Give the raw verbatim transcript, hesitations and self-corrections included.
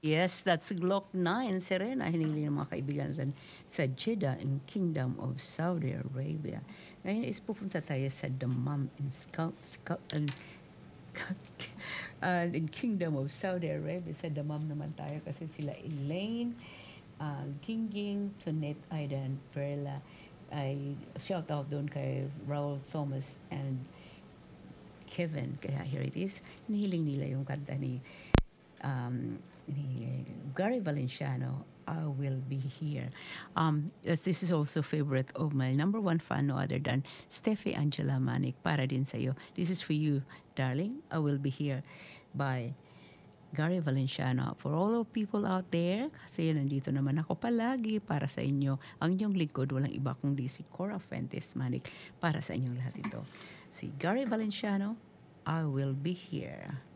Yes, that's Glock nine, Serena. Hinili ng mga kaibigan natin sa Jeddah in Kingdom of Saudi Arabia. Ngayon is pupunta tayo sa Dammam in, Scout, Scout, uh, in Kingdom of Saudi Arabia. Sa Dammam naman tayo kasi sila Elaine, uh, Gingging, Tonet, Aida, and Perla. Ay shout out doon kay Raul Thomas and Kevin. Kaya here it is. Nihiling nila yung kanta ni um, Gary Valenciano, I Will Be Here. Um, yes, this is also favorite of my number one fan, no other than Steffi Angela Manik. Para din sa'yo. This is for you, darling. I Will Be Here by Gary Valenciano. For all of people out there, kasi nandito naman ako palagi para sa inyo. Ang inyong lingkod, walang iba kundi si Cora Fuentes Manik para sa inyong lahat ito. Si Gary Valenciano, I Will Be Here.